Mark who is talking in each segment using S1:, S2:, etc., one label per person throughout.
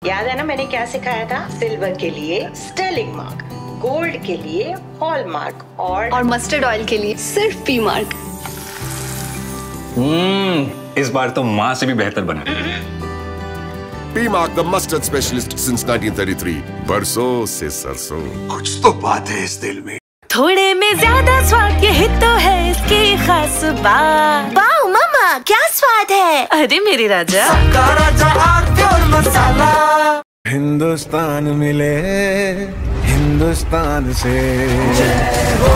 S1: याद है ना मैंने क्या सिखाया था? सिल्वर के लिए स्टर्लिंग मार्क, गोल्ड के लिए हॉलमार्क और
S2: मस्टर्ड ऑयल के लिए सिर्फ पी मार्क।
S3: इस बार तो माँ से भी बेहतर बना।
S4: P mark the mustard specialist since 1933। बरसों से सरसों।
S5: कुछ तो बात है इस दिल में।
S6: थोड़े में ज्यादा स्वाद यही तो है इसकी खास बात।
S7: वाओ मामा, क्या स्वाद है।
S6: अरे मेरे राजा,
S5: सबका राजा आरती और मसाला। हिंदुस्तान मिले हिंदुस्तान से। जय हो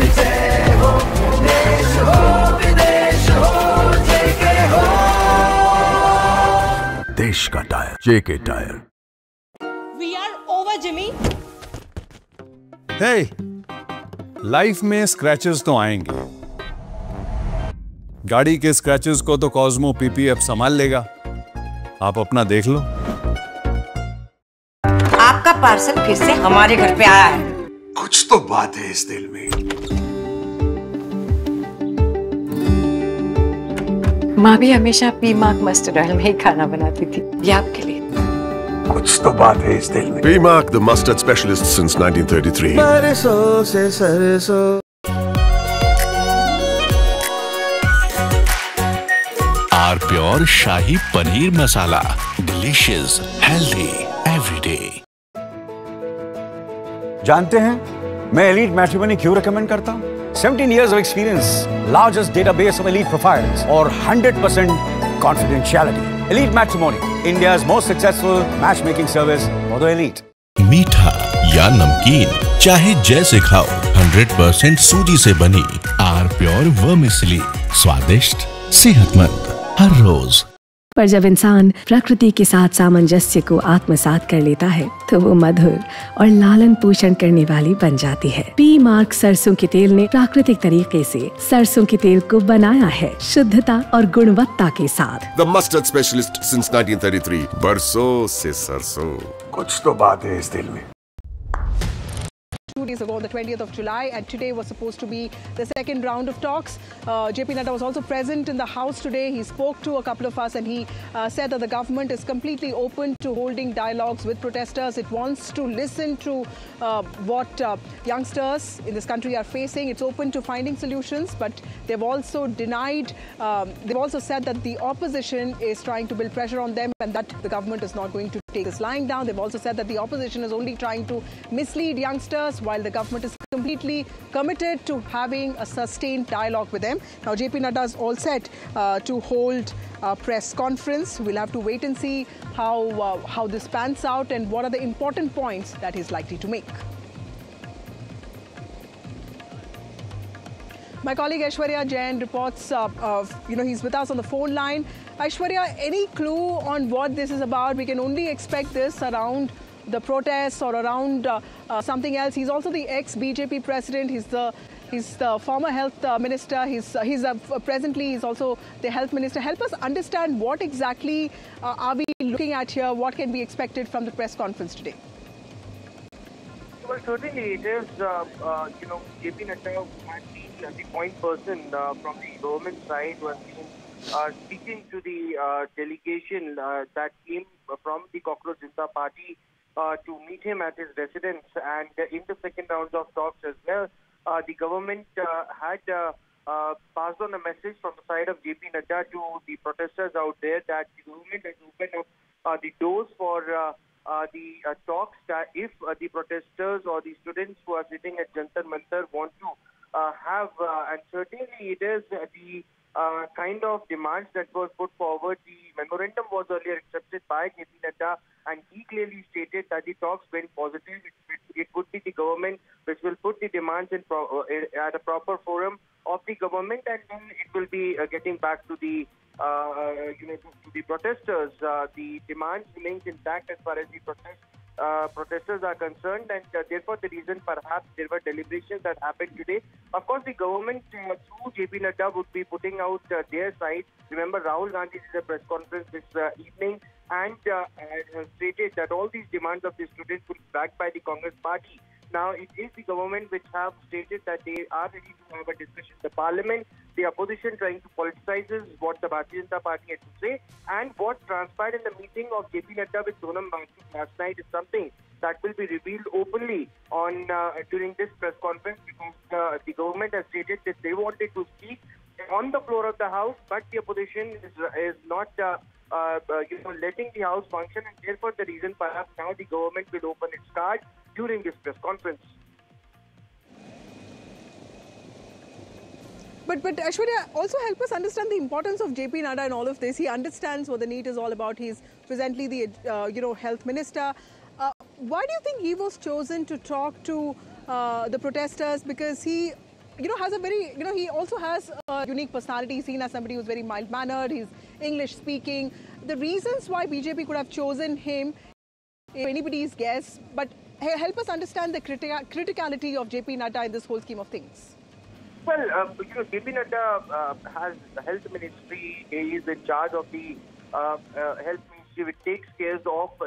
S5: देश हो विदेश हो जेके हो। देश का tyre JK tyre.
S8: We are over, Jimmy.
S9: Hey, life में स्क्रैचेस तो आएंगे। गाड़ी के स्क्रैचेस को तो कॉस्मो पीपीएफ संभाल लेगा। आप अपना देख लो।
S7: आपका पार्सल फिर से हमारे घर पे आया है।
S5: कुछ तो बात है इस दिल में।
S10: माँ भी हमेशा पी मार्क मस्टर्ड ऑयल में ही खाना बनाती थी। ये आपके लिए।
S5: कुछ तो बात है इस दिल में।
S4: P Mark the mustard specialist since 1933.
S5: बरसों से सरसों।
S11: Are pure shahi paneer masala, delicious, healthy everyday.
S12: जानते हैं मैं एलीट मैट्रिमोनी क्यों रेकमेंड करता हूं? 17 years of experience, largest database of elite profiles और 100% confidentiality. Elite Matrimony, India's most successful matchmaking service for the elite.
S11: मीठा या नमकीन चाहे जैसे खाओ, 100% सूजी से बनी आर प्योर वर्मिसेली, स्वादिष्ट सेहतमंद हर रोज।
S13: पर जब इंसान प्रकृति के साथ सामंजस्य को आत्मसात कर लेता है तो वो मधुर और लालन पोषण करने वाली बन जाती है। पी मार्क सरसों के तेल ने प्राकृतिक तरीके से सरसों के तेल को बनाया है, शुद्धता और गुणवत्ता के साथ।
S4: The mustard specialist since 1933. बरसों से सरसों।
S5: कुछ तो बात है इस दिल में।
S8: 2 days ago, the 20th of July, and today was supposed to be the second round of talks. JP Nadda was also present in the House today. He spoke to a couple of us and he said that the government is completely open to holding dialogues with protesters. It wants to listen to what youngsters in this country are facing. It's open to finding solutions, but they've also denied, they've also said that the opposition is trying to build pressure on them and that the government is not going to take this lying down. They've also said that the opposition is only trying to mislead youngsters while the government is completely committed to having a sustained dialogue with them. Now, JP Nadda is all set to hold a press conference. We'll have to wait and see how this pans out and what are the important points that he's likely to make. My colleague Aishwarya Jain reports, he's with us on the phone line. Aishwarya, any clue on what this is about? We can only expect this around the protests or around something else. He's also the ex-BJP president. He's the former health minister. Presently he's also the health minister. Help us understand what exactly are we looking at here? What can be expected from the press conference today?
S14: Well, certainly it is, JP Nadda has been the point person from the government side who has been speaking to the delegation that came from the Cockroach Janata Party to meet him at his residence, and in the second round of talks as well, the government had passed on a message from the side of JP Nadda to the protesters out there that the government has opened up the doors for the talks, that if the protesters or the students who are sitting at Jantar Mantar want to have, and certainly it is the kind of demands that were put forward. The memorandum was earlier accepted by JP Nadda, and he clearly stated that the talks went positive. It would be the government which will put the demands in at a proper forum of the government, and then it will be getting back to the to the protesters. The demands remains intact as far as the protesters are concerned, and therefore the reason perhaps there were deliberations that happened today. Of course, the government through JP Nadda would be putting out their side. Remember, Rahul Gandhi did a press conference this evening and stated that all these demands of the students will be backed by the Congress party. now it is the government which have stated that they are ready to have a discussion in the parliament. The opposition trying to politicize what the Bharatiya Janata Party had to say, and what transpired in the meeting of JP Nadda with Sonam Wangchuk last night is something that will be revealed openly on during this press conference, because the government has stated that they wanted to speak on the floor of the House, but the opposition is not letting the House function, and therefore the reason perhaps now the government will open its cards during this press conference.
S8: But Aishwarya, also help us understand the importance of JP Nadda in all of this. He understands what the NEET is all about. He's presently the health minister. Why do you think he was chosen to talk to the protesters? Because he has a very, he also has a unique personality. He's seen as somebody who's very mild-mannered. He's English-speaking. The reasons why BJP could have chosen him, anybody's guess. But help us understand the criticality of JP Nadda in this whole scheme of things.
S14: Well, JP Nadda has the health ministry. He is in charge of the health ministry, which takes care of the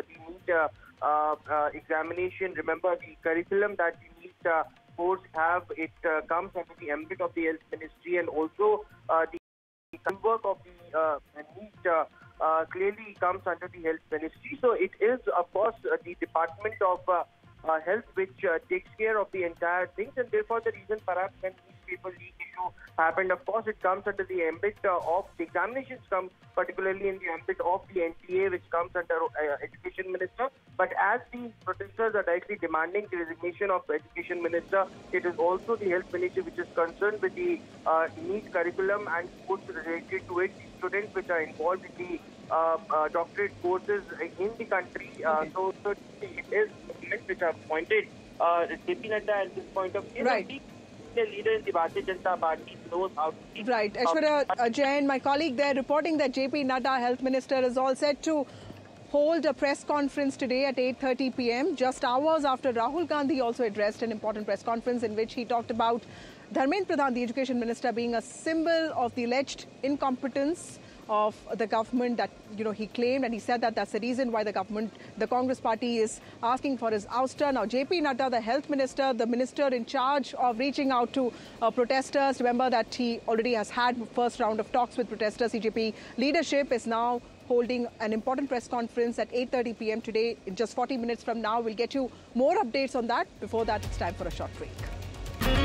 S14: NEET examination. Remember, the curriculum that the NEET course have, it comes under the ambit of the health ministry, and also the work of the NEET clearly comes under the health ministry. So it is, of course, the Department of Health which takes care of the entire things, and therefore the reason perhaps when newspaper leak issue happened, of course it comes under the ambit of the examinations, come particularly in the ambit of the NTA, which comes under Education Minister. But as the protesters are directly demanding the resignation of Education Minister, it is also the Health Ministry which is concerned with the NEET curriculum and courses related to it. The students which are involved in the doctorate courses in the country. So it is government which have appointed JP Nadda at this point of view.
S8: Right.
S14: The leader in the Bharatiya Janata Party knows how to speak.
S8: Right. Aishwarya Jain, my colleague there, reporting that JP Nadda, Health Minister, is all set to hold a press conference today at 8:30 p.m. just hours after Rahul Gandhi also addressed an important press conference in which he talked about Dharmendra Pradhan, the Education Minister, being a symbol of the alleged incompetence of the government that he claimed, and he said that that's the reason why the Congress party is asking for his ouster. Now JP Nadda, the health minister, the minister in charge of reaching out to protesters, remember that he already has had first round of talks with protesters. CJP leadership is now holding an important press conference at 8:30 p.m. today. In just 40 minutes from now, we'll get you more updates on that. Before that, it's time for a short break.